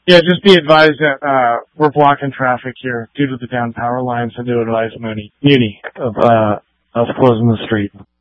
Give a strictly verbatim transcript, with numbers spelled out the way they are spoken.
Yeah, just be advised that uh, we're blocking traffic here due to the down power lines, and to advise Muni, Muni of uh, us closing the street.